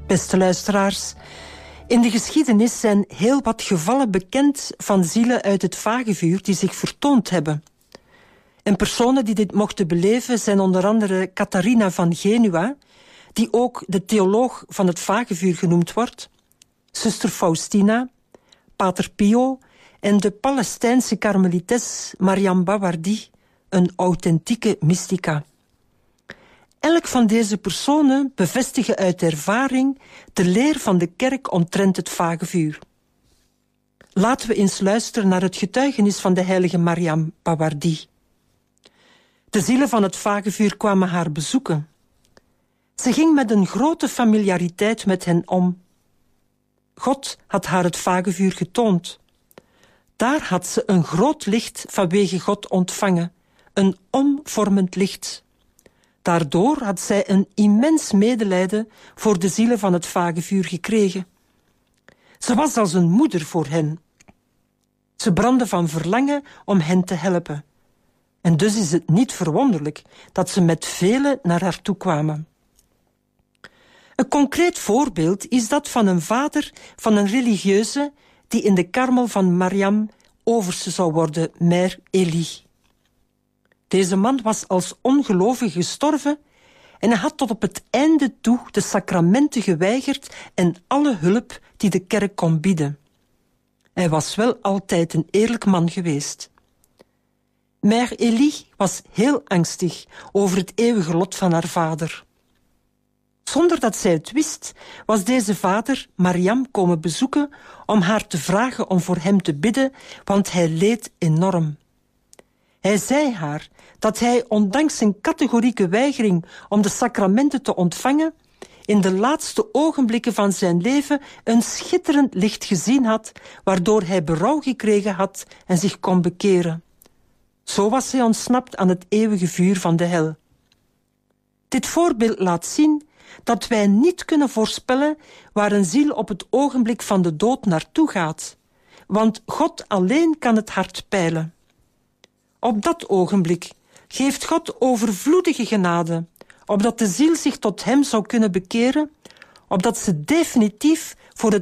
Beste luisteraars, in de geschiedenis zijn heel wat gevallen bekend van zielen uit het vagevuur die zich vertoond hebben. En personen die dit mochten beleven zijn onder andere Catharina van Genua, die ook de theoloog van het vagevuur genoemd wordt, zuster Faustina, pater Pio en de Palestijnse karmelites Mariam Bawardi, een authentieke mystica. Elk van deze personen bevestigen uit ervaring de leer van de kerk omtrent het vagevuur. Laten we eens luisteren naar het getuigenis van de heilige Mariam Bawardi. De zielen van het vagevuur kwamen haar bezoeken. Ze ging met een grote familiariteit met hen om. God had haar het vagevuur getoond. Daar had ze een groot licht vanwege God ontvangen, een omvormend licht. Daardoor had zij een immens medelijden voor de zielen van het vagevuur gekregen. Ze was als een moeder voor hen. Ze brandde van verlangen om hen te helpen. En dus is het niet verwonderlijk dat ze met velen naar haar toe kwamen. Een concreet voorbeeld is dat van een vader van een religieuze die in de karmel van Mariam overste zou worden, Mère Elie. Deze man was als ongelovige gestorven en hij had tot op het einde toe de sacramenten geweigerd en alle hulp die de kerk kon bieden. Hij was wel altijd een eerlijk man geweest. Mère Elie was heel angstig over het eeuwige lot van haar vader. Zonder dat zij het wist, was deze vader Mariam komen bezoeken om haar te vragen om voor hem te bidden, want hij leed enorm. Hij zei haar dat hij, ondanks zijn categorieke weigering om de sacramenten te ontvangen, in de laatste ogenblikken van zijn leven een schitterend licht gezien had, waardoor hij berouw gekregen had en zich kon bekeren. Zo was hij ontsnapt aan het eeuwige vuur van de hel. Dit voorbeeld laat zien dat wij niet kunnen voorspellen waar een ziel op het ogenblik van de dood naartoe gaat, want God alleen kan het hart peilen. Op dat ogenblik geeft God overvloedige genade, opdat de ziel zich tot hem zou kunnen bekeren, opdat ze definitief voor het